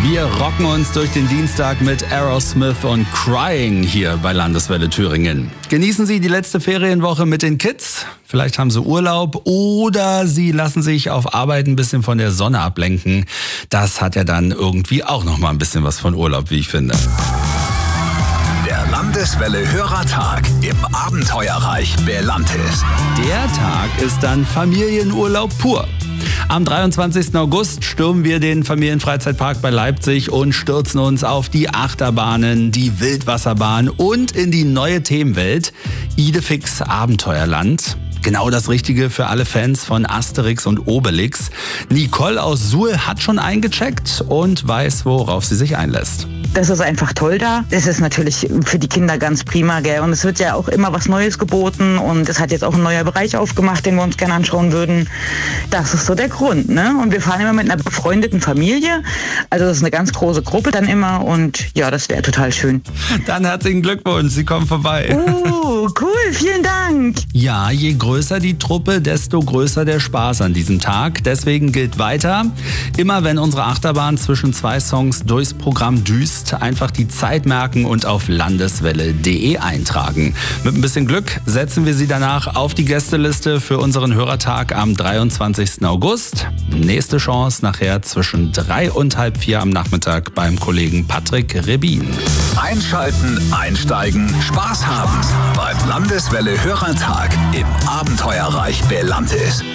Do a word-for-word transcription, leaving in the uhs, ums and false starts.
Wir rocken uns durch den Dienstag mit Aerosmith und Crying hier bei Landeswelle Thüringen. Genießen Sie die letzte Ferienwoche mit den Kids. Vielleicht haben Sie Urlaub oder Sie lassen sich auf Arbeit ein bisschen von der Sonne ablenken. Das hat ja dann irgendwie auch noch mal ein bisschen was von Urlaub, wie ich finde. Der Landeswelle Hörertag im Abenteuerreich Belantis. Der Tag ist dann Familienurlaub pur. Am dreiundzwanzigsten August stürmen wir den Familienfreizeitpark bei Leipzig und stürzen uns auf die Achterbahnen, die Wildwasserbahn und in die neue Themenwelt Idefix Abenteuerland. Genau das Richtige für alle Fans von Asterix und Obelix. Nicole aus Suhl hat schon eingecheckt und weiß, worauf sie sich einlässt. Das ist einfach toll da. Das ist natürlich für die Kinder ganz prima, gell? Und es wird ja auch immer was Neues geboten und es hat jetzt auch ein neuer Bereich aufgemacht, den wir uns gerne anschauen würden. Das ist so der Grund, ne? Und wir fahren immer mit einer befreundeten Familie. Also das ist eine ganz große Gruppe dann immer und ja, das wäre total schön. Dann herzlichen Glückwunsch, Sie kommen vorbei. Oh, cool, vielen Dank. Ja, je größer die Truppe, desto größer der Spaß an diesem Tag. Deswegen gilt weiter, immer wenn unsere Achterbahn zwischen zwei Songs durchs Programm düst, einfach die Zeit merken und auf landeswelle punkt de eintragen. Mit ein bisschen Glück setzen wir Sie danach auf die Gästeliste für unseren Hörertag am dreiundzwanzigsten August. Nächste Chance nachher zwischen drei und halb vier am Nachmittag beim Kollegen Patrick Rebin. Einschalten, einsteigen, Spaß haben beim Landeswelle Hörertag im Abenteuerreich Belantis.